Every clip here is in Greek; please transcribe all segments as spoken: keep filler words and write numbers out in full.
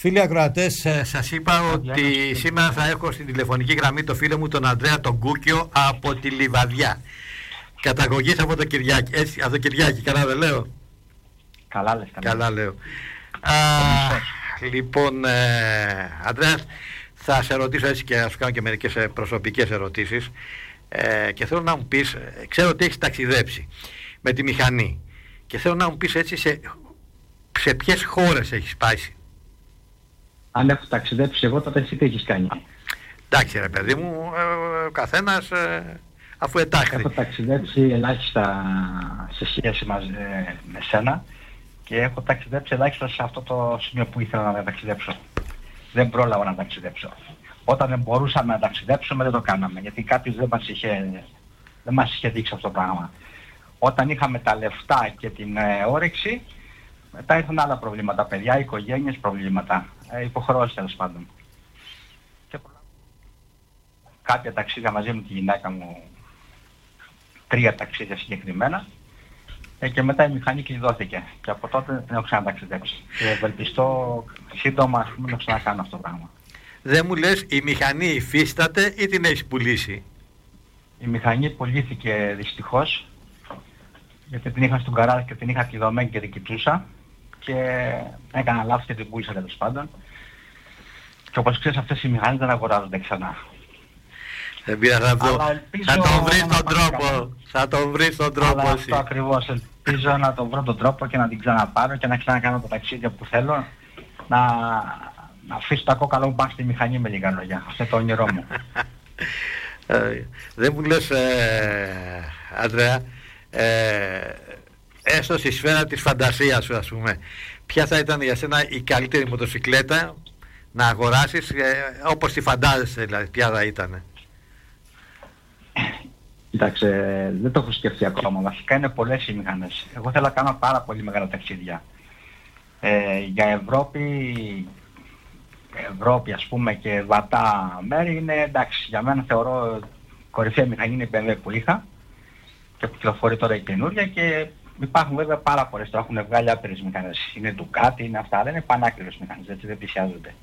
Φίλοι ακροατές, σας είπα ότι σήμερα θα έχω στην τηλεφωνική γραμμή το φίλο μου τον Ανδρέα τον Κούκιο από τη Λιβαδιά. Καταγωγής από το Κυριάκη. Έτσι, από το Κυριάκη, καλά δεν λέω? Καλά λες, καλά. Καλά λέω. Α, λοιπόν, ε, Ανδρέα, θα σε ρωτήσω έτσι και θα σου κάνω και μερικές προσωπικές ερωτήσεις. Ε, και θέλω να μου πεις, ξέρω ότι έχεις ταξιδέψει με τη μηχανή και θέλω να μου πεις έτσι σε, σε ποιες χώρες έχεις πάει. Αν έχω ταξιδέψει εγώ, τότε εσύ τι έχεις κάνει? Εντάξει ρε παιδί μου, ε, ο καθένας ε, αφού ετάχθη. Έχω ταξιδέψει ελάχιστα σε σχέση μαζί ε, με σένα και έχω ταξιδέψει ελάχιστα σε αυτό το σημείο που ήθελα να ταξιδέψω. Δεν πρόλαβα να ταξιδέψω. Όταν δεν μπορούσαμε να ταξιδέψουμε δεν το κάναμε, γιατί κάποιος δεν μας είχε, δεν μας είχε δείξει αυτό το πράγμα. Όταν είχαμε τα λεφτά και την ε, όρεξη, μετά ήρθαν άλλα προβλήματα, παιδιά, οικογένειες, προβλήματα, ε, υποχρεώσεις τέλος πάντων. Και κάποια ταξίδια μαζί με τη γυναίκα μου, τρία ταξίδια συγκεκριμένα, ε, και μετά η μηχανή κλειδώθηκε. Και από τότε δεν έχω ξαναταξιδέψει. Και ευελπιστώ σύντομα ας πούμε, να ξανακάνω αυτό το πράγμα. Δεν μου λες, η μηχανή υφίσταται ή την έχεις πουλήσει? Η μηχανή πουλήθηκε δυστυχώς, γιατί την είχα στον καράζ και την είχα κλειδωμένη και την κοιτούσα και έκανα λάθος και την πούλησα τέλος πάντων. Και όπως ξέρεις αυτές οι μηχανές δεν αγοράζονται ξανά. Δεν πειράζει, θα, το... θα τον βρεις τον τρόπο. Καλά. Θα τον βρεις τον τρόπο. Αλλά αυτό ακριβώς. Ελπίζω να τον βρω τον τρόπο και να την ξαναπάρω και να ξανακάνω τα ταξίδια που θέλω. Να, να αφήσω τα κόκαλα μου πάνω στη μηχανή με λίγα λόγια. Αυτό είναι το όνειρό μου. ε, δεν μου λες, ε, Ανδρέα, ε, έστω στη σφαίρα της φαντασίας σου ας πούμε, ποια θα ήταν για σένα η καλύτερη μοτοσυκλέτα να αγοράσεις, ε, όπως τη φαντάζεσαι δηλαδή, ποια θα ήταν? Κοίταξε, δεν το έχω σκεφτεί ακόμα. Βασικά είναι πολλές οι μηχανές. Εγώ θέλω να κάνω πάρα πολύ μεγάλα ταξίδια. Ε, για Ευρώπη, Ευρώπη ας πούμε και βατά μέρη είναι εντάξει. Για μένα θεωρώ κορυφαία μηχανή είναι η μπι εμ ντάμπλιου που είχα και που κυκλοφορεί τώρα η καινούρια και υπάρχουν βέβαια πάρα πολλές. Το έχουν βγάλει άπειρες μηχανές. Είναι Ducati, είναι αυτά. Δεν είναι πανάκριβες μηχανές, έτσι δεν πλησιάζονται.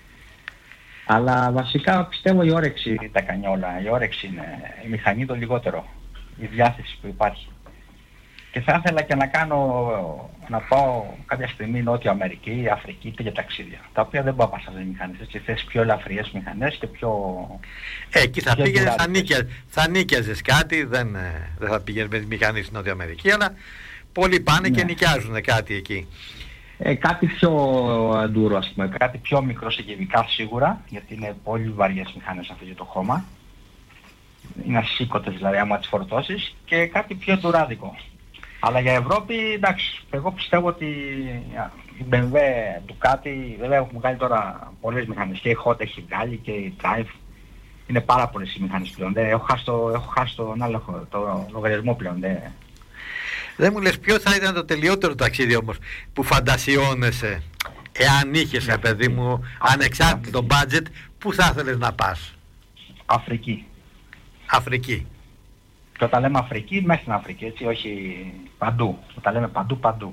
Αλλά βασικά πιστεύω η όρεξη τα κάνει όλα. Η όρεξη είναι η μηχανή το λιγότερο. Η διάθεση που υπάρχει. Και θα ήθελα και να κάνω, να πάω κάποια στιγμή Νότια Αμερική, Αφρική και για ταξίδια. Τα οποία δεν πάω σε μηχανές. Έτσι θες πιο ελαφριές μηχανές και πιο... Ε, εκεί θα πήγαινες, θα, νίκια, θα νίκιαζες κάτι, δεν, δεν θα πήγαινες με τη μηχανή στην Νότια Αμερική, αλλά πολλοί πάνε ναι. Και νοικιάζουν κάτι εκεί. Ε, κάτι πιο αντούρο ας πούμε, κάτι πιο μικρό σε γευικά σίγουρα, γιατί είναι πολύ βαριές μηχανές αυτό για το χώμα. Είναι ασήκωτες δηλαδή άμα τις φορτώσεις και κάτι πιο εντουράδικο. Αλλά για Ευρώπη εντάξει, εγώ πιστεύω ότι η μπι εμ ντάμπλιου, Ducati, βέβαια έχουν βγάλει τώρα πολλές μηχανές και η Honda έχει βγάλει και η Drive. Είναι πάρα πολλές οι μηχανές πλέον, δε, έχω χάσει το, έχω χάσει τον άλλο το λογαριασμό πλέον. Δε. Δεν μου λες ποιο θα ήταν το τελειότερο ταξίδι όμως που φαντασιώνεσαι, εάν είχες yeah. παιδί μου ανεξάρτητο budget, πού θα ήθελες να πας? Αφρική. Αφρική. Και όταν λέμε Αφρική, μέχρι την Αφρική, έτσι, όχι παντού. Όταν λέμε παντού, παντού.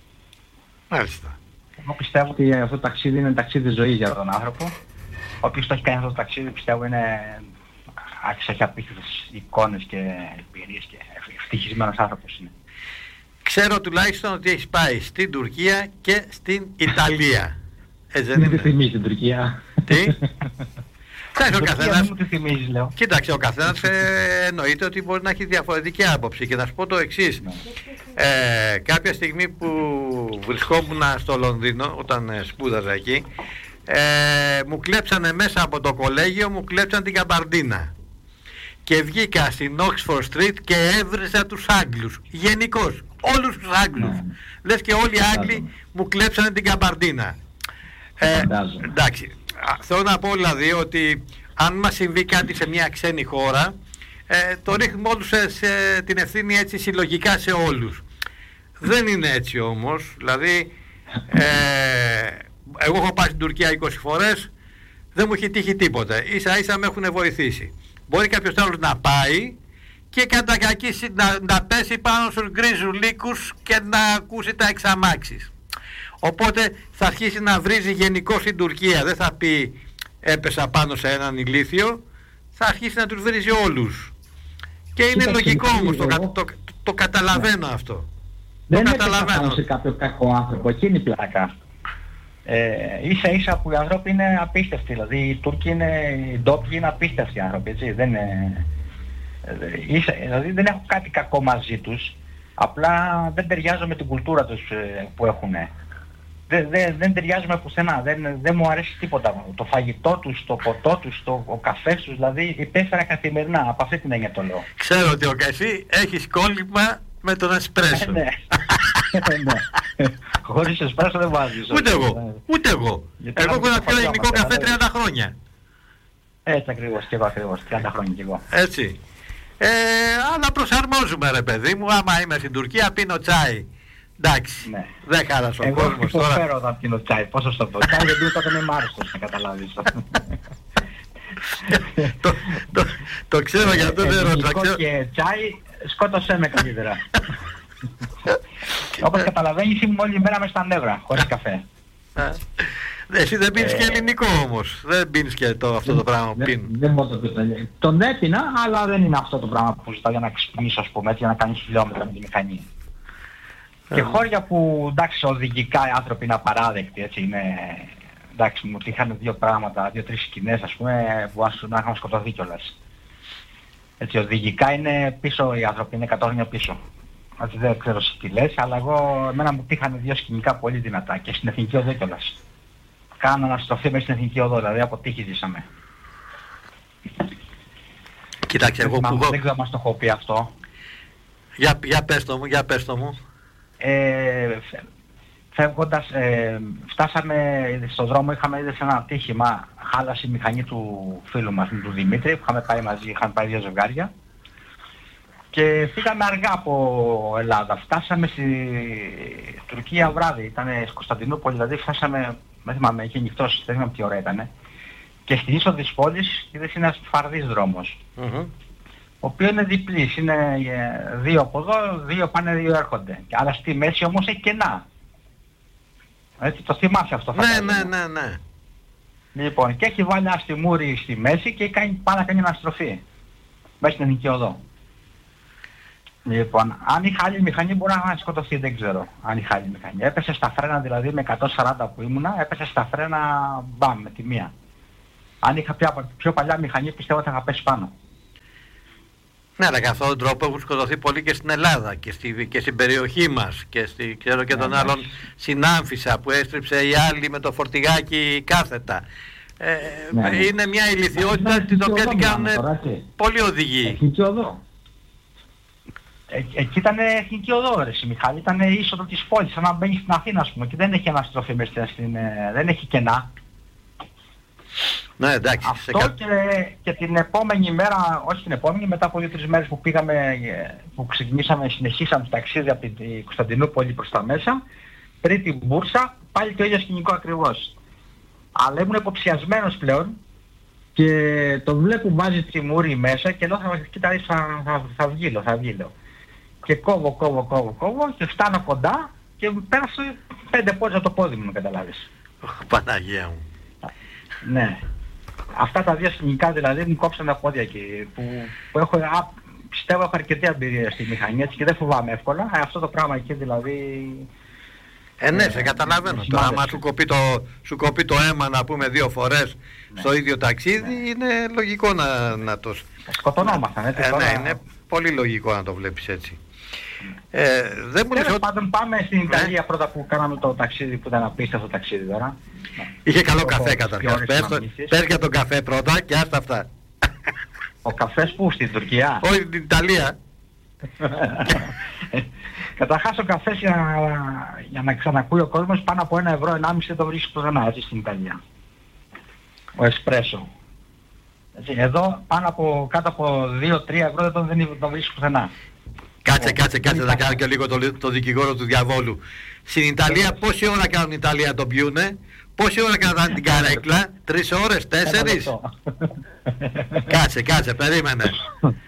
Μάλιστα. Εγώ πιστεύω ότι αυτό το ταξίδι είναι ταξίδι ζωής για τον άνθρωπο. Ο οποίος το έχει κάνει αυτό το ταξίδι πιστεύω είναι άξιος, έχει απίστευτες εικόνες και εμπειρίες και ευτυχισμένος άνθρωπος είναι. Ξέρω τουλάχιστον ότι έχεις πάει στην Τουρκία και στην Ιταλία. Έτσι δεν είναι? Τι θυμίζει την Τουρκία? Τι? Ξέρεις ο καθένας... Τι θυμίζεις, λέω. Κοίταξε, ο καθένας ε, εννοείται ότι μπορεί να έχει διαφορετική άποψη και να σου πω το εξής. Ε, κάποια στιγμή που βρισκόμουν στο Λονδίνο, όταν ε, σπούδαζα εκεί, ε, μου κλέψανε μέσα από το κολέγιο, μου κλέψαν την καμπαρντίνα. Και βγήκα στην Oxford Street και έβριζα τους Άγγλους. Γενικώς, όλους τους Άγγλους. Mm. Λες και όλοι οι Άγγλοι μου κλέψανε την καμπαρντίνα. Ε, εντάξει, θέλω να πω δηλαδή ότι αν μας συμβεί κάτι σε μια ξένη χώρα, ε, το ρίχνουμε όλους σε, σε την ευθύνη έτσι συλλογικά σε όλους. Δεν είναι έτσι όμως, δηλαδή ε, εγώ έχω πάει στην Τουρκία είκοσι φορές, δεν μου έχει τύχει τίποτε, ίσα ίσα με έχουν βοηθήσει. Μπορεί κάποιος άλλος να πάει και κατά κακή να, να πέσει πάνω στους γκρίζους λύκους και να ακούσει τα εξαμάξεις. Οπότε θα αρχίσει να βρίζει γενικώς στην Τουρκία. Δεν θα πει έπεσα πάνω σε έναν ηλίθιο, θα αρχίσει να τους βρίζει όλους. Και είναι Κοίταξε, λογικό όμως, το, εγώ... το, το, το καταλαβαίνω ναι. αυτό. Δεν το έπεσα πάνω σε κάποιο κακό άνθρωπο, εκείνη η πλάκα. Ε, ίσα ίσα που οι άνθρωποι είναι απίστευτοι, δηλαδή οι Τούρκοι είναι, οι ντόπιοι είναι απίστευτοι άνθρωποι, έτσι, δεν είναι, ίσα, δηλαδή δεν έχω κάτι κακό μαζί τους, απλά δεν ταιριάζω με την κουλτούρα τους που έχουν. Δεν, δεν, δεν ταιριάζουμε πουθενά, δεν, δεν μου αρέσει τίποτα. Το φαγητό τους, το ποτό τους, το, ο καφές τους, δηλαδή υπέφερα καθημερινά, από αυτή την έννοια το λέω. Ξέρω ότι ο Κασί έχεις κόλλημα με τον εσπρέσο. Ναι, ναι. Χωρίς εσπρέσο δεν βάζεις. Ούτε εγώ, ούτε εγώ. Εγώ έχω να πιω ελληνικό καφέ τριάντα χρόνια. Έτσι ακριβώς, και εγώ ακριβώς, τριάντα χρόνια κι εγώ. Έτσι. Ε, αλλά προσαρμόζουμε ρε παιδί μου, άμα είμαι στην Τουρκία πίνω τσάι. Εντάξει, ναι. Δεν χάλασε ο κόσμος τώρα. Εγώ υποφέρω όταν πίνω τσάι, πόσο στο πω. Τσάι δεν πίνω τότε είμαι άρρωστος, να καταλάβεις. το, το, το ξέρω για αυτό δεν ρώτησα. Ελληνικό και τσάι, σκότωσέ με καλύτερα. Όπως καταλαβαίνεις ήμουν όλη μέρα μες στα νεύρα, χωρίς καφέ. Εσύ δεν πίνεις και ελληνικό όμως, δεν πίνεις και το, αυτό το πράγμα που πίνουν. Δεν μπορώ να το πει. Τον έπινα, αλλά δεν είναι αυτό το πράγμα που ζητάω για να ξυπνήσω, ας πούμε, για να κάνεις χιλιόμετρα με τη μηχανή. Και χώρια που, εντάξει, οδηγικά οι άνθρωποι είναι απαράδεκτοι, έτσι, είναι, εντάξει, μου είχαν δύο πράγματα, δύο-τρεις σκηνές, ας πούμε, που άσου να είχαν σκοτωθεί κιόλας. Έτσι, οδηγικά είναι πίσω οι άνθρωποι, είναι εκατό χρόνια πίσω. Έτσι, δεν ξέρω τι λες, αλλά εγώ, εμένα μου τύχανε δύο σκηνικά πολύ δυνατά και στην Εθνική Οδό κιόλας. Κάνω αναστροφή μέσα στην Εθνική Οδό, δηλαδή από τύχη ζήσαμε. Κοιτάξτε, εγώ που δεν ξέρω αν μας το έχω πει αυτό. Για, για πες το μου, για πες το μου. Ε, φεύγοντας, ε, φτάσαμε στον δρόμο, είχαμε είδε σε ένα ατύχημα, χάλασε η μηχανή του φίλου μας, του Δημήτρη, που είχαμε πάει μαζί, είχαμε πάει δύο ζευγάρια και φύγαμε αργά από Ελλάδα. Φτάσαμε στη Τουρκία βράδυ, ήταν στη Κωνσταντινούπολη, δηλαδή φτάσαμε, δεν θυμάμαι, είχε νυχτώσει, δεν θυμάμαι τι ώρα ήταν, και στην είσοδο της πόλης είδες είναι ένας φαρδής δρόμος. Mm-hmm. Ο οποίος είναι διπλής, είναι δύο από εδώ, δύο πάνε, δύο έρχονται. Αλλά στη μέση όμως έχει κενά. Έτσι, το θυμάσαι αυτό. Ναι, ναι, ναι, ναι. Λοιπόν, και έχει βάλει ένα στιμούρι στη μέση και κάνει, πάει να κάνει αναστροφή. Μέσα στην Εθνική Οδό. Λοιπόν, αν είχα άλλη μηχανή μπορεί να σκοτωθεί, δεν ξέρω. Αν είχα άλλη μηχανή. Έπεσε στα φρένα, δηλαδή με εκατόν σαράντα που ήμουνα, έπεσε στα φρένα μπαμ, με τη μία. Αν είχα πιο, πιο παλιά μηχανή πιστεύω θα είχα πέσει πάνω. Ναι, αλλά καθ' αυτόν τον τρόπο έχουν σκοτωθεί πολύ και στην Ελλάδα και, στη, και στην περιοχή μας και στη, ξέρω και τον ναι, άλλον στην Άμφισσα που έστριψε η άλλη με το φορτηγάκι κάθετα. Ε, ναι, είναι μια ηλιθιότητα την οποία την κάνουν πολλοί οδηγοί. Εθνική Οδό. Ε, εκεί ήταν Εθνική Οδό ρε Μιχάλη, ήταν η είσοδο της πόλης, σαν να μπαίνεις στην Αθήνα ας πούμε και δεν έχει αναστροφή μέσα στην, ε, δεν έχει κενά. Ναι, εντάξει, αυτό σε... και, και την επόμενη μέρα, όχι την επόμενη, μετά από δύο-τρεις μέρες που πήγαμε, που ξεκινήσαμε, συνεχίσαμε το ταξίδι από την Κωνσταντινούπολη προς τα μέσα, πριν την Μπούρσα, πάλι το ίδιο σκηνικό ακριβώς. Αλλά ήμουν υποψιασμένος πλέον και το βλέπω βάζει τιμούρι μέσα και λέω θα, κοίτα, θα, θα, θα βγήλω, θα βγήλω. Και κόβω, κόβω, κόβω, κόβω και φτάνω κοντά και πέρασε πέντε πόδια από το πόδι μου, καταλάβεις. Παναγία μου. Ναι. Αυτά τα δύο σκηνικά δηλαδή μου κόψαν τα πόδια εκεί που, που έχω, α, πιστεύω έχω αρκετή εμπειρία στη μηχανή έτσι και δεν φοβάμαι εύκολα. Αυτό το πράγμα εκεί δηλαδή... Ε, ναι, σε καταλαβαίνω. Τώρα άμα σου κοπεί, το, σου κοπεί το αίμα να πούμε δύο φορές ναι. στο ίδιο ταξίδι ναι. είναι λογικό να, να το... Σκοτωνόμασταν έτσι. Ε, τώρα... Ναι, είναι πολύ λογικό να το βλέπεις έτσι. Ε, δεν μου Τέλος πάντων πάμε στην Ιταλία ναι. πρώτα που κάναμε το ταξίδι που ήταν απίστευτο ταξίδι τώρα. Είχε καλό καφέ καταρχάς. Πες για τον καφέ πρώτα και άστα αυτά. Ο καφές που στην Τουρκία? Όχι στην Ιταλία. Καταρχάς ο καφές για, για να ξανακούει ο κόσμος πάνω από ένα ευρώ ενάμιση δεν το βρίσκει πουθενά έτσι στην Ιταλία. Ο εσπρέσο. Έτσι, εδώ πάνω από κάτω από δύο τρία ευρώ δεν το, δεν το βρίσκει πουθενά. Κάτσε, κάτσε, κάτσε να κάνω και λίγο το, το δικηγόρο του διαβόλου. Στην Ιταλία πόση ώρα κάνουν την Ιταλία τον πιούνε, πόση ώρα κάνουν την καρέκλα, τρεις ώρες, τέσσερις. Κάτσε, κάτσε, περίμενε.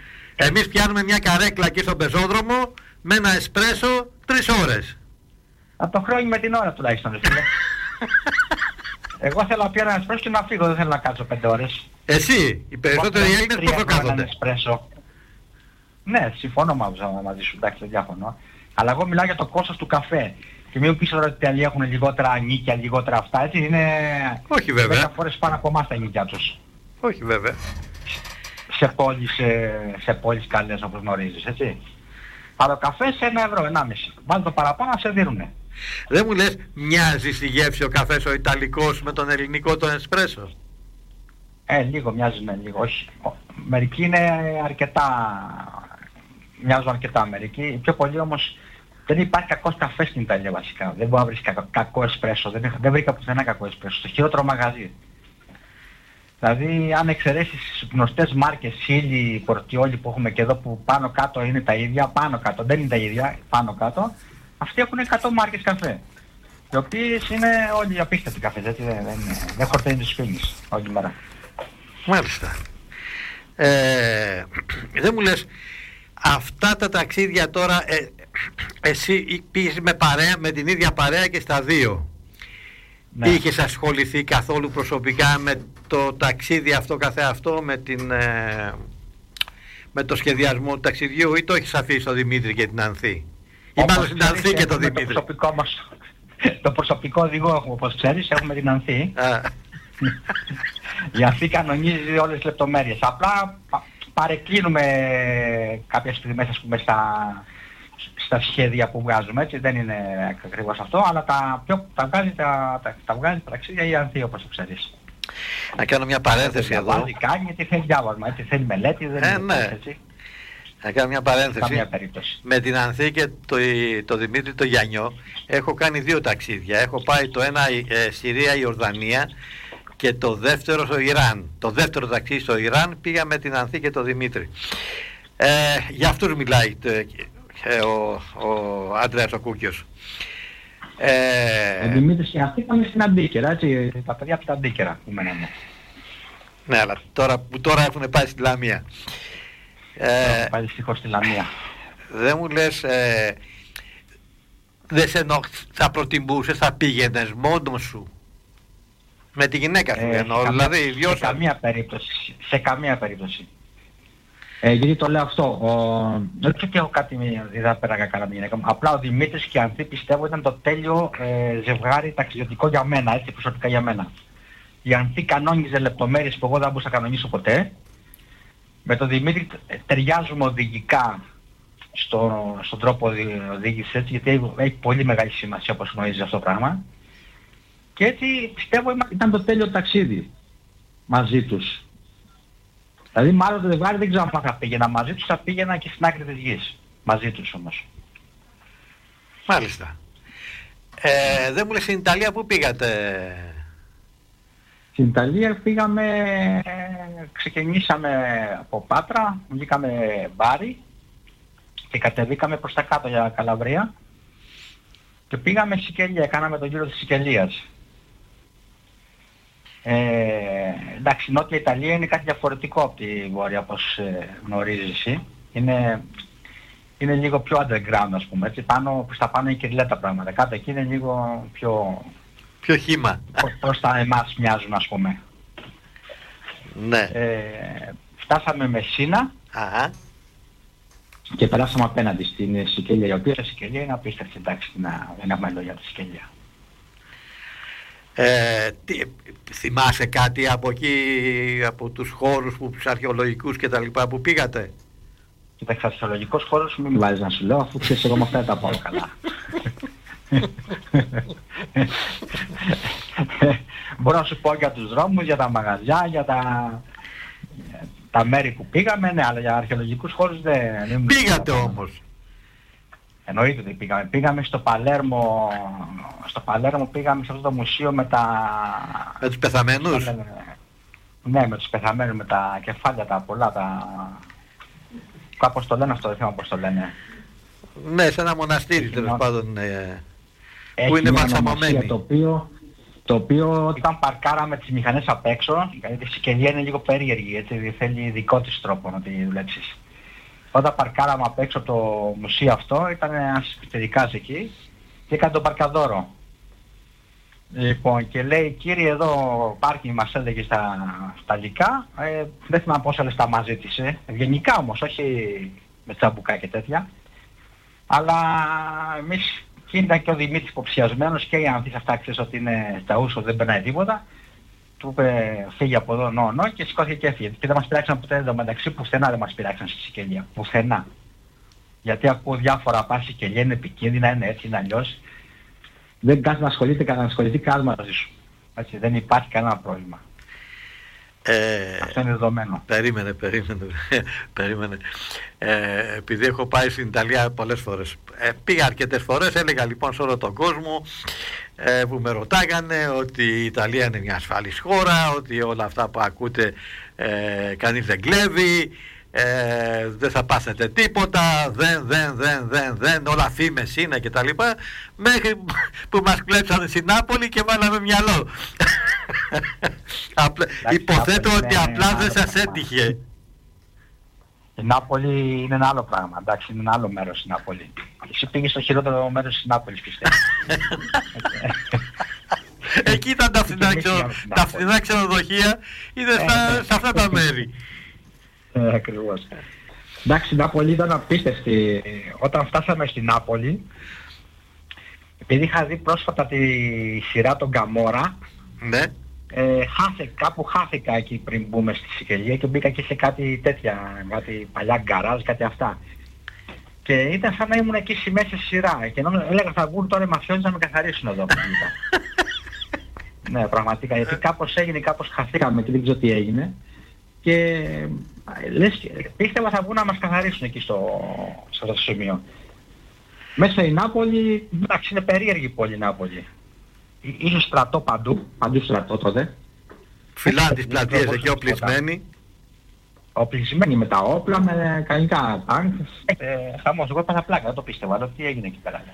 Εμείς πιάνουμε μια καρέκλα εκεί στον πεζόδρομο με ένα εσπρέσο τρεις ώρες. Να το χρόνια με την ώρα τουλάχιστον, ρε φίλε. Εγώ θέλω να πιω ένα εσπρέσο και να φύγω, δεν θέλω να κάτσω πέντε ώρες. Εσύ, οι περισσότεροι Έλληνες πόσο κάθονται? Ναι, συμφωνώ μαζί σου, εντάξει, δεν διαφωνώ. Αλλά εγώ μιλάω για το κόστος του καφέ. Και μην πεις τώρα ότι οι Ιταλοί έχουν λιγότερα νίκια, λιγότερα αυτά, έτσι, είναι... Όχι βέβαια. δέκα φορές πάνω από εμάς τα νίκια τους. Όχι βέβαια. Σε πόλεις, σε, σε πόλεις καλές όπως γνωρίζεις, έτσι. Αλλά ο καφές σε ένα ευρώ, ενάμιση. Βάλει το παραπάνω να σε δίνουνε. Δεν μου λες, μοιάζει στη γεύση ο καφές ο Ιταλικός με τον ελληνικό τον εσπρέσο? Ε, λίγο μοιάζει με λίγο, όχι. Μερικοί είναι αρκετά, μοιάζουν αρκετά μερικοί. Πιο πολύ όμως δεν υπάρχει κακός καφές στην Ιταλία βασικά. Δεν μπορεί να βρεις κακό, κακό εσπρέσο. Δεν, δεν βρήκα πουθενά κακό εσπρέσο. Στο χειρότερο μαγαζί. Δηλαδή αν εξαιρέσεις τις γνωστές μάρκες Σίλι, Πορτιόλι που έχουμε και εδώ που πάνω κάτω είναι τα ίδια, πάνω κάτω δεν είναι τα ίδια, πάνω κάτω, αυτοί έχουν εκατό μάρκες καφέ. Οι οποίες είναι όλοι απίστευτοι καφές, έτσι, δεν, δεν, δεν χορταίνει τους φίλους όλη μέρα. Μάλιστα. Ε, δεν μου λες, αυτά τα ταξίδια τώρα, ε, εσύ πήγες με, παρέα, με την ίδια παρέα και στα δύο. Ναι. Είχες ασχοληθεί καθόλου προσωπικά με το ταξίδι αυτό καθεαυτό, με, την, ε, με το σχεδιασμό του ταξιδιού, ή το έχεις αφήσει τον Δημήτρη και την Ανθή? Ή μάλλον την Ανθή και τον Δημήτρη? Το προσωπικό μας, το προσωπικό οδηγό έχουμε, όπως ξέρεις, έχουμε την Ανθή. Η Ανθή κανονίζει όλες τις λεπτομέρειες. Απλά πα, παρεκκλίνουμε κάποια στιγμές, ας πούμε, στα, στα σχέδια που βγάζουμε, έτσι, δεν είναι ακριβώς αυτό, αλλά τα, πιο, τα, βγάζει, τα, τα, τα βγάζει τα ταξίδια η Ανθή, όπως το ξέρεις. Να κάνω μια παρένθεση εδώ. Βάζει, κάνει, γιατί θέλει διάβασμα, έτσι, θέλει μελέτη, δεν ε, είναι ναι. έτσι. Να κάνω μια παρένθεση. Καμία περίπτωση. Με την Ανθή και το, το Δημήτρη το Γιαννιό έχω κάνει δύο ταξίδια. Έχω πάει το ένα ε, Συρία, Ιορδανία, και το δεύτερο στο Ιράν. Το δεύτερο ταξίδι στο Ιράν πήγα με την Ανθή και τον Δημήτρη. Ε, για αυτούς μιλάει ε, ο, ο Άντρεας ο Κούκιος. Ε, ο Δημήτρης και η Ανθή ήταν στην Αντίκερα, έτσι, τα παιδιά από την Αντίκερα που μέναμε. Ναι, αλλά τώρα, που τώρα έχουν πάει στη Λαμία. Ε, πάει δυστυχώς στη Λαμία. Δεν μου λες, ε, δεν σε εννοώ, θα προτιμούσες, θα πήγαινες μόνος σου? Με τη γυναίκα σου, ε, εννοώ, δηλαδή δυο. Σε καμία περίπτωση, σε καμία περίπτωση. Ε, γιατί το λέω αυτό, ο... δεν ξέρω ότι έχω κάτι δεν πέραγα καλά με τη γυναίκα μου. Απλά ο Δημήτρης και η Ανθή πιστεύω ήταν το τέλειο ε, ζευγάρι ταξιδιωτικό για μένα, έτσι, προσωπικά για μένα. Η Ανθή κανόνιζε λεπτομέρειες που εγώ δεν μπορούσα να κανονίσω ποτέ. Με τον Δημήτρη ταιριάζουμε οδηγικά στο, στον τρόπο οδήγησης, έτσι, γιατί έχει πολύ μεγάλη σημασία, όπως γνωρίζεις, αυτό το πράγμα. Και έτσι πιστεύω ήταν το τέλειο ταξίδι μαζί τους. Δηλαδή μάλλον το ζευγάρι δεν ξέρω αν θα πήγαινα μαζί τους, θα πήγαινα και στην άκρη της γης. Μαζί τους όμως. Μάλιστα. Ε, δεν μου λες, στην Ιταλία πού πήγατε? Στην Ιταλία πήγαμε, ξεκινήσαμε από Πάτρα, βγήκαμε Μπάρι και κατεβήκαμε προς τα κάτω για Καλαβρία και πήγαμε Σικελία, κάναμε τον γύρο της Σικελίας. Ε, εντάξει, η Νότια Ιταλία είναι κάτι διαφορετικό από τη Βόρεια, όπως ε, γνωρίζεις εσύ. Είναι, είναι λίγο πιο underground, ας πούμε, έτσι, πάνω, προς τα πάνω είναι κυριλέ τα πράγματα, κάτω εκεί είναι λίγο πιο... Πιο χύμα. Προς τα εμάς μοιάζουν, ας πούμε. Ναι. Ε, φτάσαμε Μεσίνα. Αχα. Και περάσαμε απέναντι στην Σικελία, η οποία η Σικελία είναι απίστευτη, εντάξει, να, δεν έχουμε λόγια τη Σικελία. Ε, τι, θυμάσαι κάτι από εκεί, από τους χώρους που, τους αρχαιολογικούς και τα λοιπά που πήγατε? Κοίταξε, αρχαιολογικός χώρος μην με βάζεις να σου λέω, αφού ξέρεις εγώ με αυτά δεν τα πάω καλά. Μπορώ να σου πω για τους δρόμους, για τα μαγαζιά, για τα, τα μέρη που πήγαμε, ναι, αλλά για αρχαιολογικούς χώρους δεν... Πήγατε όμως. Εννοείται ότι πήγαμε. Πήγαμε στο Παλέρμο, στο Παλέρμο πήγαμε σε αυτό το μουσείο με τα... Με τους πεθαμένους. Ναι, με τους πεθαμένους, με τα κεφάλια τα πολλά, τα... Κάπως το λένε αυτό, δεν θυμάμαι πώς το λένε. Ναι, σε ένα μοναστήρι τέλος πάντων, ε, που είναι βαλσαμωμένοι. Το οποίο, το οποίο όταν παρκάραμε τις μηχανές απ' έξω, γιατί η Σικελία είναι λίγο περίεργη, έτσι, θέλει δικό της τρόπο να τη δουλέψεις. Όταν παρκάραμε απ' έξω το μουσείο αυτό, ήταν ένας πιτσιρικάς εκεί και έκανε τον παρκαδόρο. Λοιπόν, και λέει, κύριε εδώ πάρκινγκ μας έλεγε στα, στα λικά, ε, δεν θυμάμαι πόσα λεφτά μας ζήτησε, ευγενικά όμως, όχι με τσαμπουκά και τέτοια. Αλλά εμείς, και ήταν και ο Δημήτρης υποψιασμένος και η Ανθής αυτά ξέρεις ότι είναι στα ούσο, δεν περνάει τίποτα. Του είπε φύγει από εδώ, νο, νο, και σηκώθηκε και έφυγε. Και δεν μας πειράξαν ποτέ εδώ μεταξύ, πουθενά δεν μας πειράξαν στη Σικελία. Πουθενά. Γιατί ακούω διάφορα πάση Σικελία, είναι επικίνδυνα, είναι έτσι, είναι αλλιώς. Δεν κάθεται να ασχολείται κανένα, να ασχοληθεί κανένα μαζί σου. Έτσι, δεν υπάρχει κανένα πρόβλημα. Ε, Αυτό είναι δεδομένο. Περίμενε, περίμενε, περίμενε. Ε, επειδή έχω πάει στην Ιταλία πολλές φορές. Ε, πήγα αρκετές φορές, έλεγα λοιπόν σε όλο τον κόσμο ε, που με ρωτάγανε ότι η Ιταλία είναι μια ασφαλής χώρα, ότι όλα αυτά που ακούτε ε, κανείς δεν κλέβει, ε, δεν θα πάσετε τίποτα, δεν, δεν, δεν, δεν, δεν, όλα φήμες είναι κτλ. Μέχρι που μας κλέψανε στην Νάπολη και βάλαμε μυαλό. Απλά, υποθέτω ότι απλά δεν σας έτυχε. Η Νάπολη είναι ένα άλλο πράγμα, εντάξει, είναι ένα άλλο μέρος η Νάπολη. Εσύ πήγες στο χειρότερο μέρος της Νάπολης, πιστεύω. Εκεί ήταν τα φθηνά, ξενο... τα φθηνά ξενοδοχεία, είναι στα... σε αυτά τα μέρη. Ε, ακριβώς. Εντάξει, η Νάπολη ήταν απίστευτη. Όταν φτάσαμε στη Νάπολη, επειδή είχα δει πρόσφατα τη σειρά των Γκαμόρα, ναι. Ε, χάθε, κάπου χάθηκα εκεί πριν μπούμε στη Σικελία και μπήκα και σε κάτι τέτοια, κάτι παλιά γκαράζ, κάτι αυτά. Και ήταν σαν να ήμουν εκεί στη μέση σειρά και ενώ έλεγα θα βγουν τώρα οι μαφιόζοι να με καθαρίσουν εδώ. Ναι, πραγματικά, γιατί κάπως έγινε, κάπως χαθήκαμε και δεν ξέρω τι έγινε. Και λες, πίστευα θα βγουν να μας καθαρίσουν εκεί στο, σε αυτό το σημείο. Μέσα η Νάπολη, εντάξει, είναι περίεργη η πόλη η Νάπολη. Είχε στρατό παντού, παντού στρατό τότε. Φυλάνε τις πλατείες εκεί οπλισμένοι. Οπλισμένοι με τα όπλα, με κανονικά τάγκ. Ε, χαμός, εγώ έπαθα πλάκα, δεν το πίστευα, αλλά τι έγινε εκεί πέρα.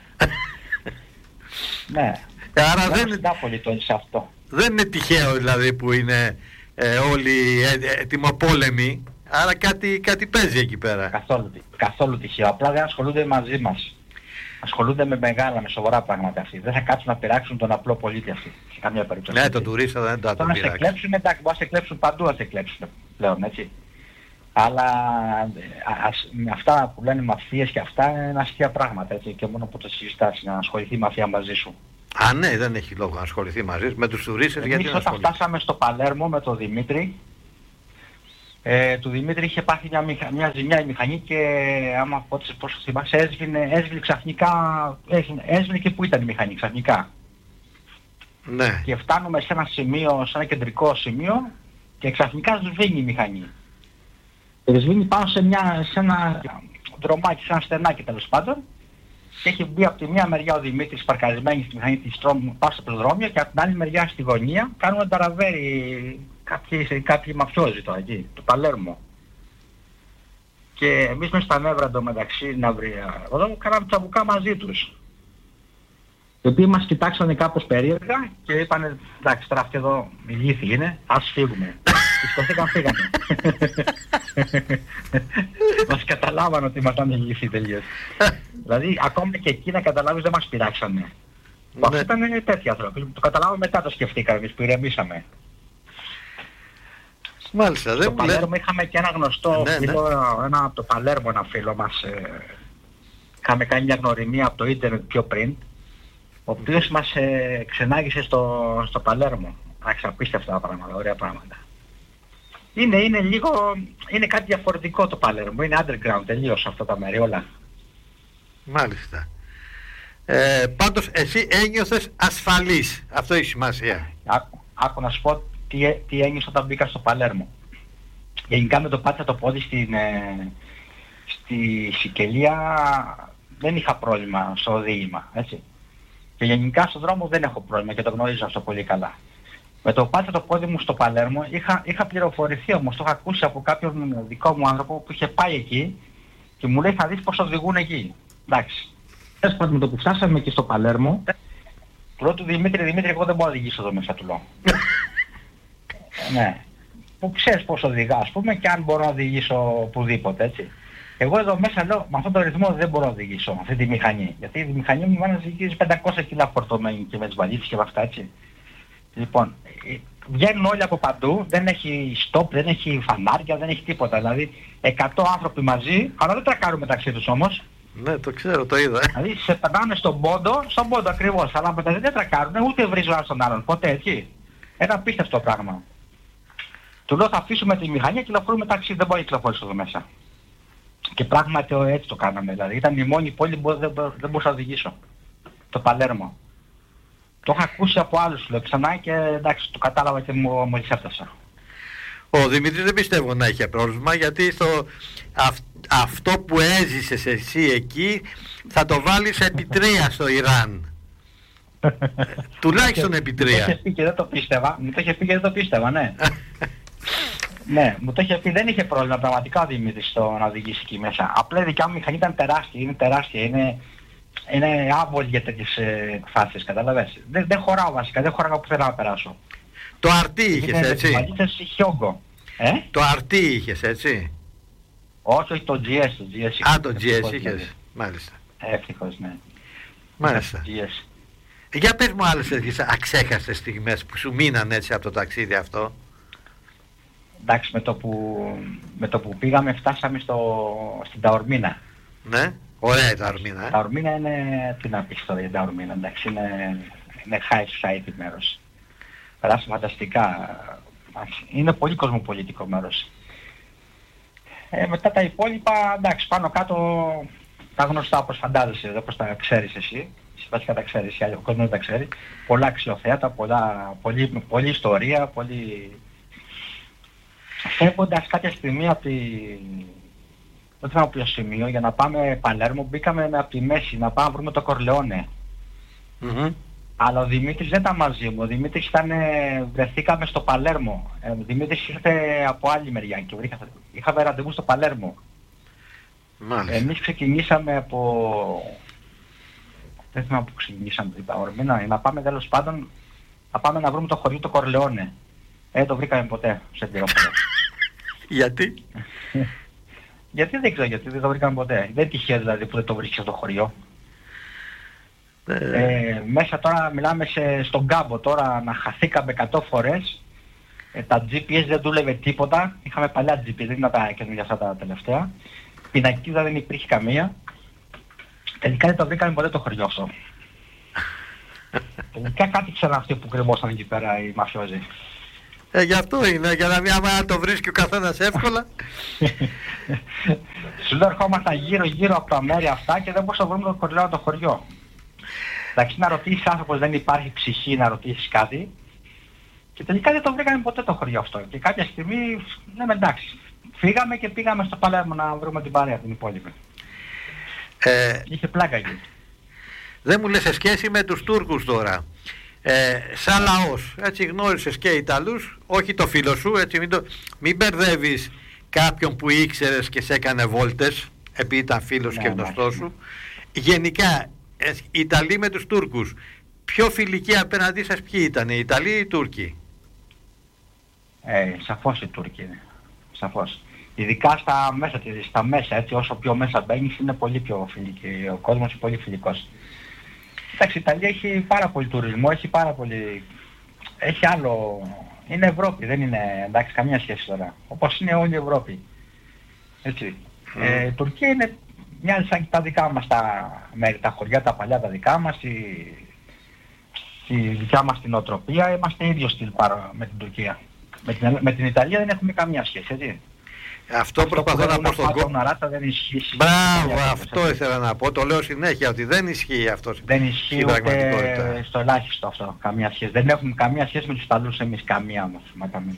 Ναι. Άρα δεν είναι, αυτό. δεν είναι τυχαίο δηλαδή που είναι ε, όλοι ετοιμοπόλεμοι, άρα κάτι, κάτι παίζει εκεί πέρα. Καθόλου, καθόλου τυχαίο, απλά δεν ασχολούνται μαζί μας. Ασχολούνται με μεγάλα, με σοβαρά πράγματα αυτοί. Δεν θα κάτσουν να πειράξουν τον απλό πολίτη αυτοί. Σε καμία περίπτωση. Ναι, τον τουρίστα δεν θα τον πειράξει. Να σε κλέψουν, εντάξει, μπορεί να σε κλέψουν παντού, να σε κλέψουν πλέον, έτσι. Αλλά ας, με αυτά που λένε μαφίες και αυτά είναι αστεία πράγματα, έτσι. Και μόνο που το συζητάς, να ασχοληθεί η μαφία μαζί σου. Α, ναι, δεν έχει λόγο να ασχοληθεί μαζί σου. Με τους τουρίστες γιατί να ασχοληθεί. Όταν φτάσαμε στο Παλέρμο με τον Δημήτρη, Ε, του Δημήτρη είχε πάθει μια, μηχα... μια ζημιά η μηχανή και άμα από ό,τι πόσο θυμάσαι έσβηνε, έσβηνε ξαφνικά, έσβηνε, έσβηνε και που ήταν η μηχανή ξαφνικά. Ναι. Και φτάνουμε σε ένα σημείο, σε ένα κεντρικό σημείο και ξαφνικά σβήνει η μηχανή. Και σβήνει πάνω σε, μια, σε ένα δρομάκι, σε ένα στενάκι τέλος πάντων και έχει μπει από τη μία μεριά ο Δημήτρης παρκαρισμένη στη μηχανή της τρόμου πάνω στο πεζοδρόμιο και από την άλλη μεριά στη γωνία κάνουν ταραβέρι κάποιοι, κάποιοι μαφιόζοι τώρα εκεί, του Παλέρμο. Και εμείς μες στα νεύρα εντωμεταξύ να βρει, εδώ κάναμε τσαμπουκά μαζί τους. Οι οποίοι μας κοιτάξανε κάπως περίεργα και είπανε εντάξει τώρα αυτοί εδώ ηλίθιοι είναι, ας φύγουμε. Σηκωθήκαν φύγανε. Μας καταλάβανε ότι ήμασταν ηλίθιοι τελείως. Δηλαδή ακόμα και εκεί να καταλάβεις δεν μας πειράξανε. Αυτό ήταν τέτοια άνθρωποι. Το καταλάβαμε μετά το σκεφτήκαμε εμείς που ηρεμήσαμε. Μάλιστα, στο δεν Παλέρμο λέ... είχαμε και ένα γνωστό ναι, φίλο, ναι. ένα από το Παλέρμο ένα φίλο μας. Ε, είχαμε κάνει μια γνωριμία από το ίντερνετ πιο πριν, ο οποίος μας ε, ξενάγησε στο, στο Παλέρμο. Άξα, απίστευτα πράγματα, ωραία πράγματα. Είναι, είναι λίγο, είναι κάτι διαφορετικό το Παλέρμο, είναι underground τελείως αυτά τα μέρη όλα. Μάλιστα. Ε, πάντως εσύ ένιωθες ασφαλής, αυτό έχει σημασία. Άκου, άκου να σου πω τι, τι ένιωσα όταν μπήκα στο Παλέρμο. Γενικά με το πάτησα το πόδι στην, ε, στη Σικελία δεν είχα πρόβλημα στο οδήγημα, έτσι. Και γενικά στον δρόμο δεν έχω πρόβλημα και το γνωρίζω αυτό πολύ καλά. Με το πάτησα το πόδι μου στο Παλέρμο είχα, είχα πληροφορηθεί όμως, το είχα ακούσει από κάποιον δικό μου άνθρωπο που είχε πάει εκεί και μου λέει θα δεις πως οδηγούν εκεί. Εντάξει. Έσπατα με το που φτάσαμε και στο Παλέρμο, πρώτου Δημήτρη, Δημήτρη, εγώ δεν μπορώ να οδηγήσω εδώ μέσα του λέω. Ναι. Που ξέρεις πώς οδηγά, ας πούμε, και αν μπορώ να οδηγήσω οπουδήποτε, έτσι. Εγώ εδώ μέσα λέω, με αυτόν τον ρυθμό δεν μπορώ να οδηγήσω αυτή τη μηχανή. Γιατί η μηχανή μου να οδηγήσει πεντακόσια κιλά φορτωμένη και με τις βαλίτσες και με αυτά, έτσι. Λοιπόν, βγαίνουν όλοι από παντού, δεν έχει stop, δεν έχει φανάρια, δεν έχει τίποτα. Δηλαδή εκατό άνθρωποι μαζί, αλλά δεν τρακάρουν μεταξύ τους όμως. Ναι, το ξέρω, το είδα. Δηλαδή σε περνάνε στον πόντο, στον πόντο ακριβώς, αλλά μετά δεν τρακάρουν, ούτε βρίζουν ένα στον άλλον. Ποτέ, έτσι. Ένα απίστευτο πράγμα. Του λέω θα αφήσουμε τη μηχανή και κυκλοφορούμε ταξί, δεν μπορεί να κυκλοφορήσει εδώ μέσα. Και πράγματι έτσι το κάναμε. Δηλαδή ήταν η μόνη πόλη που δεν, δεν μπορούσα να οδηγήσω. Το Παλέρμο. Το είχα ακούσει από άλλους, λέω ξανά και εντάξει, το κατάλαβα και μόλις έφτασα. Ο Δημήτρης δεν πιστεύω να είχε πρόβλημα, γιατί στο, αυ, αυτό που έζησες εσύ εκεί θα το βάλεις επί τρία στο Ιράν. Τουλάχιστον επί τρία. Μου το είχε πει και δεν το πίστευα, μου το είχε πει και δεν το πίστευα, ναι. Ναι, μου το είχε πει, δεν είχε πρόβλημα πραγματικά ο Δημήτρης στο να οδηγήσει εκεί μέσα. Απλά η δικιά μου μηχανή ήταν τεράστια, είναι τεράστια, είναι, είναι άβολη για τέτοιες ε, εκφάσεις, κατάλαβες. Δεν, δεν χωράω βασικά, δεν χωράω που θέλω να περάσω. Το αρτί είχες, έτσι. Μαγίτσες είχε όγκο. Ε? Το αρτί είχες, έτσι. Όχι, όχι, το τζι ες, το τζι ες. Α, το τζι ες είχες, μάλιστα. Ευτυχώς, ναι. Μάλιστα. τζι ες. Για πες μου άλλες τέτοιες αξέχαστες στιγμές που σου μείναν έτσι από το ταξίδι αυτό. Εντάξει, με το που, με το που πήγαμε φτάσαμε στο, στην Ταορμίνα. Ναι, ωραία η Ταορμίνα. Ε. Ταορμίνα είναι, τι να πεις τώρα για Ταορμίνα, εντάξει, είναι, είναι high society μέρος. Περάσαμε φανταστικά. Είναι πολύ κοσμοπολιτικό μέρος. Ε, μετά τα υπόλοιπα, εντάξει, πάνω κάτω τα γνωστά όπως φαντάζεσαι, όπως τα ξέρεις εσύ. Βασικά τα ξέρεις, ο κόσμος δεν τα ξέρει. Πολλά αξιοθέατα, πολλά, πολλή, πολλή ιστορία, πολύ... Φεύγοντας κάποια στιγμή από τη... δεν ξέρω από ποιο σημείο, για να πάμε Παλέρμο, μπήκαμε από τη μέση, να πάμε να βρούμε το Κορλεόνε. Mm-hmm. Αλλά ο Δημήτρης δεν ήταν μαζί μου, ο Δημήτρης ήταν, βρεθήκαμε στο Παλέρμο. Ο Δημήτρης ήρθε από άλλη μεριά και βρήκα, είχαμε ραντεβού στο Παλέρμο. Μάλιστα. Εμείς ξεκινήσαμε από... δεν θυμάμαι που ξεκινήσαμε την Ταορμίνα, να πάμε τέλος πάντων, να πάμε να βρούμε το χωριό του Κορλεόνε. Δεν το βρήκαμε ποτέ σε πληροφορία. Γιατί? Γιατί δεν ξέρω γιατί δεν το βρήκαμε ποτέ. Δεν τυχαίο δηλαδή που δεν το βρίσκεις στο χωριό. Ε... Ε, μέσα τώρα μιλάμε σε, στον κάμπο τώρα να χαθήκαμε εκατό φορές. Ε, τα τζι πι ες δεν δούλευε τίποτα. Είχαμε παλιά τζι πι ες, δεν ήταν τα καινούργια αυτά τα τελευταία. Πινακίδα δεν υπήρχε καμία. Τελικά δεν το βρήκαμε ποτέ το χωριό αυτό. Τελικά κάτι ξέραν αυτοί που κρυμόσαν εκεί πέρα οι μαφιόζοι. Ε, γι' αυτό είναι, για να μην άμα το βρίσκει ο καθένας εύκολα. Σου λέω ερχόμασταν γύρω γύρω από τα μέρη αυτά και δεν μπορούσα να βρούμε το κορλαίο το χωριό. Εντάξει, να ρωτήσεις άνθρωπος, δεν υπάρχει ψυχή να ρωτήσεις κάτι. Και τελικά δεν το βρήκαμε ποτέ το χωριό αυτό. Και κάποια στιγμή, λέμε εντάξει, φύγαμε και πήγαμε στο Παλέρμο να βρούμε την παρέα την υπόλοιπη. Ε, Είχε πλάκα εκεί. Δεν μου λες σε σχέση με τους Τούρκους τώρα. Ε, σαν λαός, έτσι γνώρισες και Ιταλούς, όχι το φίλο σου, έτσι μην, το, μην μπερδεύεις κάποιον που ήξερες και σε έκανε βόλτες, επειδή ήταν φίλος ναι, και γνωστός σου. Γενικά, ε, οι Ιταλοί με τους Τούρκους, πιο φιλικοί απέναντί σας ποιοι ήταν, οι Ιταλοί ή οι Τούρκοι? Ε, σαφώς οι Τούρκοι είναι, σαφώς. Ειδικά στα μέσα, στα μέσα, έτσι, όσο πιο μέσα μπαίνεις είναι πολύ πιο φιλική, ο κόσμος είναι πολύ φιλικός. Εντάξει, η Ιταλία έχει πάρα πολύ τουρισμό, έχει πάρα πολύ... έχει άλλο... είναι Ευρώπη, δεν είναι, εντάξει, καμία σχέση τώρα. Όπως είναι όλη η Ευρώπη. Έτσι. Mm. Ε, η Τουρκία είναι μια σαν τα δικά μας τα μέρη, τα χωριά, τα παλιά τα δικά μας, η, η δικιά μας την οτροπία, είμαστε ίδιο στυλ παρά με την Τουρκία. Με την, με την Ιταλία δεν έχουμε καμία σχέση, έτσι. Αυτό, αυτό προσπαθώ να πω στον κόσμο. Μπράβο, αυτό έτσι. Ήθελα να πω. Το λέω συνέχεια ότι δεν ισχύει αυτό. Δεν ισχύει ούτε στο ελάχιστο αυτό. Καμία σχέση. Δεν έχουμε καμία σχέση με τους Ιταλούς εμείς. Καμία όμως. Μα καμία.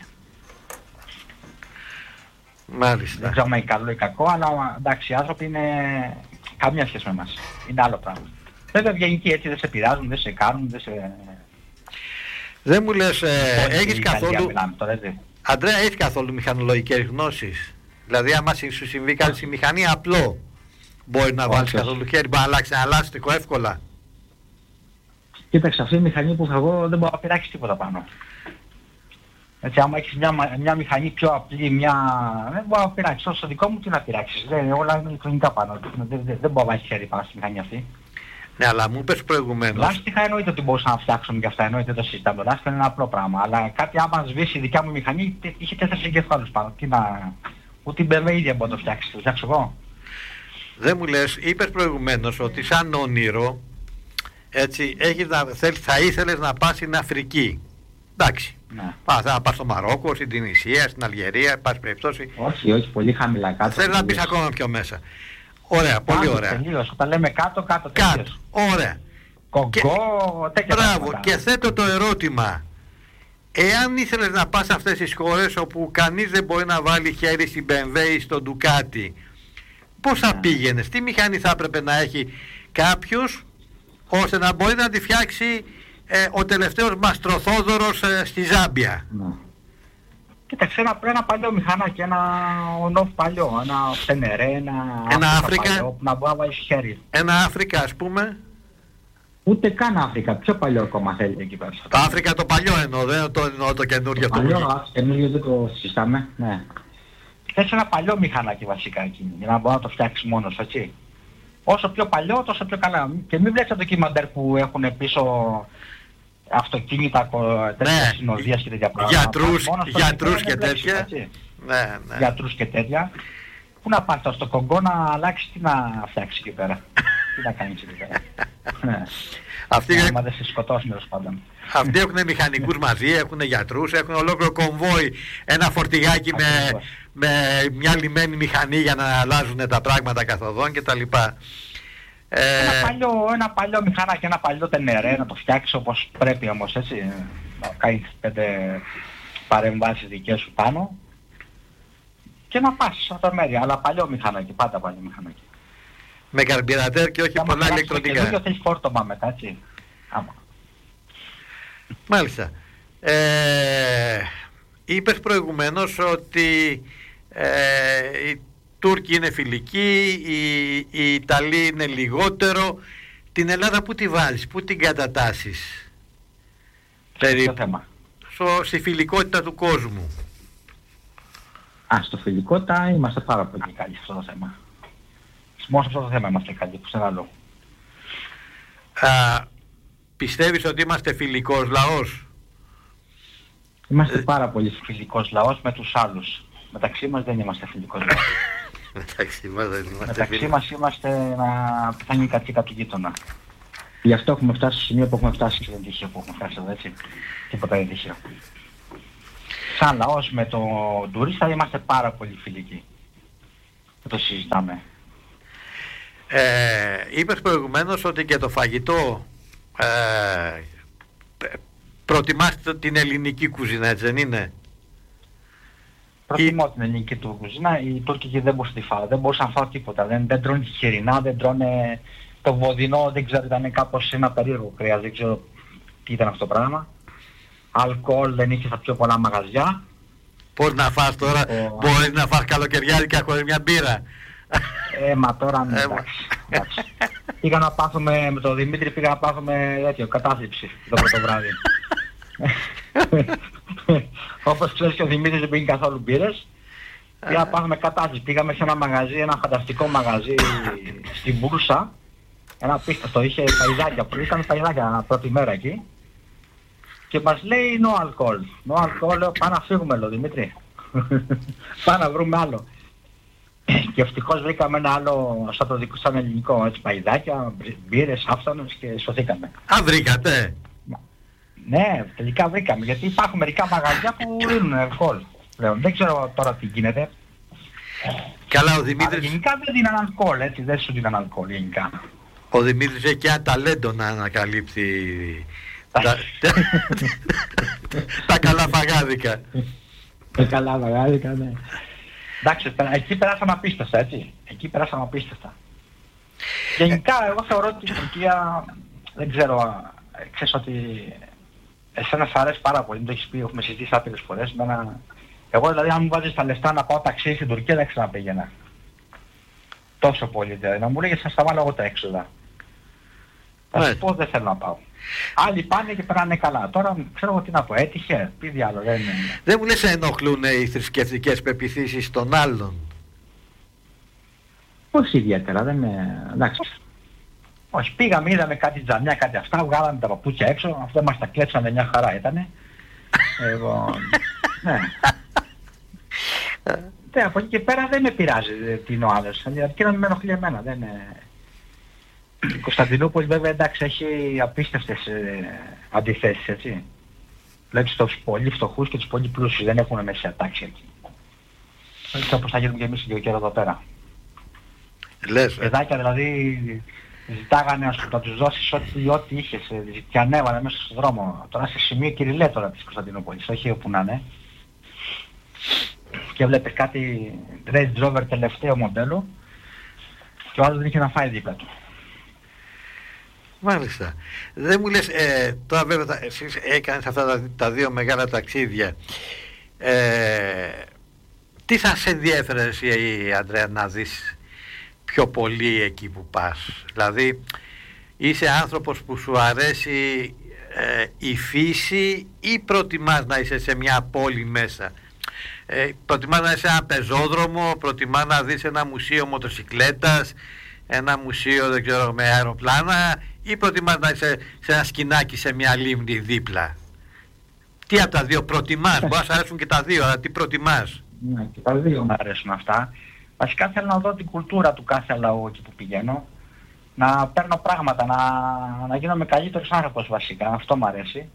Μάλιστα. Δεν ξέρω αν είναι καλό ή κακό, αλλά εντάξει, οι άνθρωποι είναι καμία σχέση με εμάς. Είναι άλλο πράγμα. Βέβαια ευγενικοί έτσι, δεν σε πειράζουν, δεν σε κάνουν, δεν σε... Δεν μου λες, ε, έχεις καθόλου... Μιλάμε, τώρα, έτσι. Αντρέα, έχεις καθόλου μηχανολογικές γνώσεις? Δηλαδή, άμα σου συμβεί κάτι στη μηχανή, απλό μπορεί να βάλεις καθόλου χέρι, μπορεί να αλλάξει ένα λάστιχο εύκολα? Κοίταξε, αυτή η μηχανή που θα εγώ δεν μπορώ να πειράξει τίποτα πάνω. Έτσι, άμα έχεις μια, μια μηχανή πιο απλή, μια... δεν μπορεί να πειράξεις. Στο δικό μου τι να πειράξεις. Δεν, όλα είναι ηλεκτρονικά πάνω. Δεν, δεν, δεν μπορώ να βάλεις χέρι πάνω στη μηχανή αυτή. Ναι, αλλά μου είπες προηγουμένως. Λάστιχα εννοείται ότι μπορούσα να φτιάξουμε και αυτά, εννοείται το συζητάμε. Λάστιχα είναι ένα απλό πράγμα. Αλλά κάτι άμα σβήσει η δικιά μου μηχανή, είχε τέσσερις εγκεφάλους πάνω. Τι να... Ούτε η μπι εμ ντάμπλιου ίδια μπορεί να το φτιάξει. Το φτιάξω εγώ. Δεν μου λες, είπες προηγουμένως ότι σαν όνειρο, έτσι, έχεις να, θέλ, θα ήθελες να πας στην Αφρική. Εντάξει. Ναι. Πας, θα πας στο Μαρόκο, στην Τινησία, στην Αλγερία, πας περιπτώσει. Όχι, όχι, πολύ χαμηλά κάτω. Θέλεις να μπεις ακόμα πιο μέσα. Ωραία, πολύ κάτω, ωραία. Τελείως, όταν λέμε κάτω, κάτω, κάτω. Τελείως. Ωραία. Κογκό, και... τέτοια Μπράβο, πράγματα. και θέτω το ερώτημα. Εάν ήθελες να πας σε αυτές τις χώρες όπου κανείς δεν μπορεί να βάλει χέρι στην μπι εμ ντάμπλιου ή στο Ducati, πώς θα Yeah. πήγαινες, τι μηχανή θα έπρεπε να έχει κάποιος ώστε να μπορεί να τη φτιάξει ε, ο τελευταίος Μαστροθόδωρος ε, στη Ζάμπια? Ναι. Κοίταξε, ένα, ένα παλιό μηχανάκι, ένα on-off παλιό, ένα Τενερέ, ένα, ένα Αφρικα Αφρικα, παλιό, που να μπορεί να βάλεις χέρι. ένα Αφρικα ας πούμε. Ούτε καν Αφρικα, πιο παλιό ακόμα θέλετε εκεί πέρα. Το Αφρικα το παλιό εννοώ, δεν το εννοώ το καινούριο. Το παλιό, το καινούριο δεν το συζητάμε, ναι. Θες ένα παλιό μηχανάκι βασικά εκεί, για να μπορεί να το φτιάξει μόνος, έτσι. Όσο πιο παλιό, τόσο πιο καλά. Και μην βλέπεις τα ντοκιμαντέρ που έχουν πίσω αυτοκίνητα, τέτοια ναι. συνοδείας και τέτοια πράγματα. Γιατρούς, γιατρούς και βλέπεις, τέτοια. Ναι, ναι. Γιατρούς και τέτοια. Πού να πάρεις στο Κογκό να αλλάξει, τι να φτιάξει εκεί πέρα. Τι να κάνεις εκεί πέρα. Ναι. Αυτοί, ναι, άμα δεν σε σκοτώσουν τέλος πάντων. Αυτοί έχουν μηχανικούς μαζί, έχουν γιατρούς, έχουν ολόκληρο κομβόι, ένα φορτηγάκι με, με μια λιμένη μηχανή για να αλλάζουν τα πράγματα καθοδόν κτλ. Ε... Ένα, παλιό, ένα παλιό μηχανάκι, ένα παλιό Τενερέ, να το φτιάξεις όπως πρέπει όμως, έτσι. Να κάνεις πέντε παρεμβάσεις δικές σου πάνω και να πας σε αυτό το μέρη. Αλλά παλιό μηχανάκι, πάντα παλιό μηχανάκι. Με καρμπιρατέρ και όχι και πολλά ηλεκτρονικά. Και θέλεις φόρτωμα μετά, έτσι. Άμα. Μάλιστα. Ε, είπες προηγουμένως ότι ε, οι Τούρκοι είναι φιλικοί, οι, οι Ιταλοί είναι λιγότερο. Την Ελλάδα πού τη βάζεις, πού την κατατάσσεις? Περί... θέμα. Στο, στη φιλικότητα του κόσμου. Α, στο φιλικότητα είμαστε πάρα πολύ καλοί σε αυτό το θέμα. Μόνο σε αυτό το θέμα είμαστε καλοί, που σε ένα λόγο. Α, πιστεύεις ότι είμαστε φιλικός λαός? Είμαστε πάρα πολύ φιλικός λαός με τους άλλους. Μεταξύ μας δεν είμαστε φιλικός λαός. Μεταξύ μας δεν είμαστε Μεταξύ φιλικός. μας είμαστε να πιθανή η κατοίκα του γείτονα. Γι' αυτό έχουμε φτάσει στο σημείο που έχουμε φτάσει και δεν τυχαίο που έχουμε φτάσει εδώ, έτσι. Τίποτα δεν τυχαίο. Σαν λαός με τον τουρίστα είμαστε πάρα πολύ φιλικοί. Δεν το συζητάμε. Ε, είπες προηγουμένως ότι και το φαγητό ε, προτιμάς την ελληνική κουζίνα, έτσι δεν είναι? Προτιμώ η... την ελληνική του κουζίνα, η τουρκική δεν μπορούσα να τη φάω, δεν μπορούσα να φάω τίποτα. Δεν, δεν τρώνε χοιρινά, δεν τρώνε το βοδινό, δεν ξέρω, ήταν κάπως ένα περίεργο κρέας, δεν ξέρω τι ήταν αυτό το πράγμα. Αλκοόλ δεν είχε στα πιο πολλά μαγαζιά. Πώς να φας τώρα, ο... μπορείς να φας καλοκαιριάτικα χωρίς μια μπύρα? Ε, μα τώρα ναι, εντάξει, εντάξει. Πήγα να πάθουμε, με τον Δημήτρη πήγα να πάθουμε τέτοιο, κατάθλιψη το πρώτο βράδυ. Όπως ξέρεις και ο Δημήτρης δεν πήγε καθόλου μπύρες. Πήγα να πάθουμε κατάθλιψη. Πήγαμε σε ένα μαγαζί, ένα φανταστικό μαγαζί στην Μπούρσα. Ένα πίστευτο, είχε παϊδάκια, που είχαν παϊδάκια πρώτη μέρα εκεί. Και μας λέει no alcohol. No alcohol, λέω πάμε να φύγουμε, λέω Δημήτρη. Πάμε να βρούμε άλλο. Και ευτυχώς βρήκαμε ένα άλλο σαν το δικό, σαν ελληνικό, έτσι, παϊδάκια, μπύρες, άφθονες και σωθήκαμε. Α, βρήκατε? Ναι, τελικά βρήκαμε, γιατί υπάρχουν μερικά μαγαζιά που δίνουν αλκοόλ πλέον. Δεν ξέρω τώρα τι γίνεται. Καλά, ο Δημήτρης... Αλλά γενικά δεν δίναν αλκοόλ, έτσι, δεν σου δίναν αλκοόλ γενικά. Ο Δημήτρης έχει και ένα ταλέντο να ανακαλύψει τα, τα καλά φαγάδικα. Τα καλά φαγάδικα, ναι. Εντάξει, εκεί περάσαμε απίστευτα, έτσι. Εκεί περάσαμε απίστευτα. Γενικά, εγώ θεωρώ ότι η Τουρκία, δεν ξέρω, ξέρεις ότι εσένα σ' αρέσει πάρα πολύ, το έχεις πει, έχουμε συζητήσει άπειρες φορές. Μένα... Εγώ δηλαδή, αν μου βάζεις τα λεφτά να πάω ταξίδι στην Τουρκία, δεν ξαναπήγαινα. Τόσο πολύ, δηλαδή. Να μου λέγες, θα σταμάλω εγώ τα έξοδα. Θα σου πω, δεν θέλω να πάω. Άλλοι πάνε και περνάνε καλά. Τώρα ξέρω εγώ τι να πω, έτυχε, τι διάλογο, δεν είναι. Δεν μου λες σε ενοχλούν οι θρησκευτικές πεποιθήσεις των άλλων? Όχι ιδιαίτερα, δεν είναι, εντάξει. Όχι, πήγαμε, είδαμε κάτι τζαμιά, κάτι αυτά, βγάλαμε τα παπούτσια έξω, αυτό μας τα κλέψανε, μια χαρά ήτανε. Εγώ, ναι. Ναι, από εκεί και πέρα δεν με πειράζει τι είναι ο άλλος, δηλαδή και να μην με ενοχλεί εμένα, δεν είναι... Η Κωνσταντινούπολη βέβαια εντάξει έχει απίστευτες ε, αντιθέσεις, έτσι. Βλέπεις τους πολύ φτωχούς και τους πολύ πλούσιους, δεν έχουν μεσαία τάξη εκεί. Έτσι όπως θα γίνουμε και εμείς και καιρό εδώ πέρα. Λες, παιδάκια δηλαδή ζητάγανε να τους δώσεις ό,τι, ό,τι είχες και ανέβανε μέσα στον δρόμο. Τώρα σε σημείο Κυριλέ τώρα της Κωνσταντινούπολης, όχι όπου να είναι. Και βλέπεις κάτι Range Rover τελευταίο μοντέλο και ο άλλος δεν είχε να φάει δίπλα του. Μάλιστα. Δεν μου λες, ε, τώρα βέβαια εσείς έκανες αυτά τα, τα δύο μεγάλα ταξίδια. Ε, τι θα σε ενδιέφερε εσύ, Ανδρέα, να δεις πιο πολύ εκεί που πας? Δηλαδή, είσαι άνθρωπος που σου αρέσει ε, η φύση ή προτιμάς να είσαι σε μια πόλη μέσα? Ε, προτιμάς να είσαι σε ένα πεζόδρομο, προτιμάς να δεις ένα μουσείο μοτοσικλέτας, ένα μουσείο δεν ξέρω με αεροπλάνα, ή προτιμάς να είσαι σε ένα σκηνάκι σε μια λίμνη δίπλα? Τι από τα δύο προτιμάς? Μπορεί να σου αρέσουν και τα δύο, αλλά τι προτιμάς? Ναι, και τα δύο μου αρέσουν αυτά. Βασικά θέλω να δω την κουλτούρα του κάθε λαού εκεί που πηγαίνω, να παίρνω πράγματα, να, να γίνομαι καλύτερος άνθρωπος βασικά, αυτό μου αρέσει.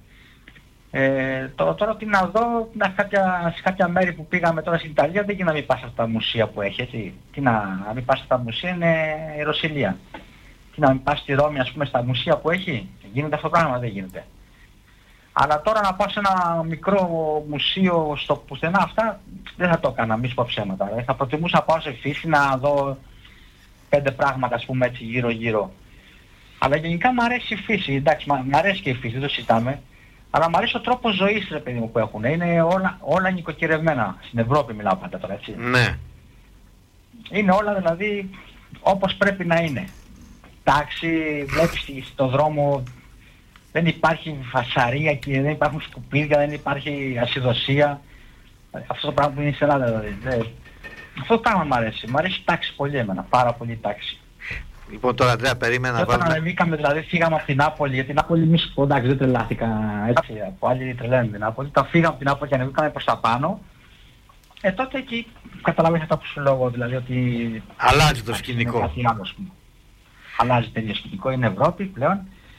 Ε, το, τώρα τι να δω, να, κάποια, σε κάποια μέρη που πήγαμε τώρα στην Ιταλία δεν γίνεται να μην πας στα μουσεία που έχει, έτσι. Τι να, να μην πας στα μουσεία είναι ιεροσυλία. Τι να μην πας στη Ρώμη ας πούμε στα μουσεία που έχει, γίνεται αυτό το πράγμα, δεν γίνεται. Αλλά τώρα να πάω σε ένα μικρό μουσείο στο πουθενά αυτά δεν θα το έκανα, μη σου πω ψέματα. Δηλαδή, θα προτιμούσα να πάω σε φύση να δω πέντε πράγματα ας πούμε έτσι γύρω γύρω. Αλλά γενικά μου αρέσει η φύση, εντάξει μου αρέσει και η φύση, δεν το συζητάμε. Αλλά μου αρέσει ο τρόπος ζωής ρε παιδί μου που έχουν. Είναι όλα, όλα νοικοκυρευμένα. Στην Ευρώπη μιλάω πάντα τώρα, έτσι. Ναι. Είναι όλα δηλαδή όπως πρέπει να είναι. Εντάξει, βλέπεις στον δρόμο δεν υπάρχει φασαρία και δεν υπάρχουν σκουπίδια, δεν υπάρχει ασυδοσία. Αυτό το πράγμα που είναι στην Ελλάδα δηλαδή. Αυτό το πράγμα μου αρέσει. Μου αρέσει η τάξη πολύ εμένα, πάρα πολύ η τάξη. Λοιπόν τώρα Ανδρέα περίμενα να βάλουμε... Όταν ανεβήκαμε δηλαδή φύγαμε από την Νάπολη, γιατί την Νάπολη μη σου πω εντάξει δεν τρελάθηκα έτσι, από άλλοι τρελαίνουν την Νάπολη. Τα φύγαμε από την Νάπολη και ανεβήκαμε προς τα πάνω. Ε τότε εκεί καταλαβαίνεις αυτά που σου λέω δηλαδή ότι... Αλλάζει το σκηνικό. Κάτι άλλο, ας πούμε. Αλλάζει τελείως σκηνικό, είναι Ευρώπη πλέον.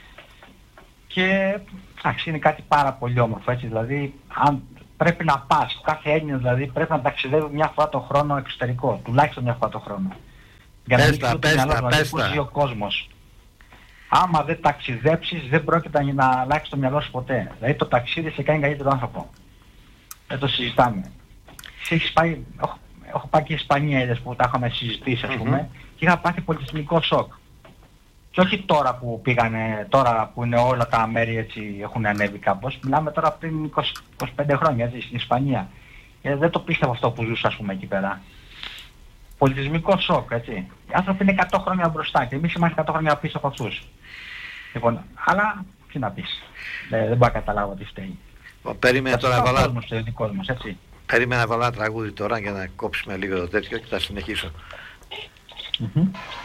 Και εντάξει είναι κάτι πάρα πολύ όμορφο έτσι, δηλαδή αν πρέπει να πας, κάθε Έλληνας δηλαδή πρέπει να ταξιδεύει μια φορά το χρόνο εξωτερικό, τουλάχιστον μια φορά το χρόνο. Για να μην ξέρει το μυαλό δηλαδή που ζει ο κόσμος. Άμα δεν ταξιδέψεις δεν πρόκειται να αλλάξει το μυαλό σου ποτέ. Δηλαδή το ταξίδι σε κάνει καλύτερο άνθρωπο. Δεν το συζητάμε. Έχεις πάει, έχω, έχω πάει και η Ισπανία είδες που τα είχαμε συζητήσει ας πούμε mm-hmm. και είχα πάθει πολιτισμικό σοκ. Και όχι τώρα που πήγανε, τώρα που είναι όλα τα μέρη έτσι έχουν ανέβει κάπως. Μιλάμε τώρα πριν είκοσι με είκοσι πέντε χρόνια έτσι στην Ισπανία. Και δεν το πίστευα αυτό που ζούσα ας πούμε εκεί πέρα. Πολιτισμικό σοκ, έτσι. Οι άνθρωποι είναι εκατό χρόνια μπροστά και εμείς είμαστε εκατό χρόνια πίσω από αυτούς. Λοιπόν, αλλά τι να πεις. Δεν, δεν μπορώ να καταλάβω τι φταίει. Περίμενα τώρα να βάλω... Μας, έτσι. Περίμενα να βάλω ένα τραγούδι τώρα για να κόψουμε λίγο το τέτοιο και θα συνεχίσω. Mm-hmm.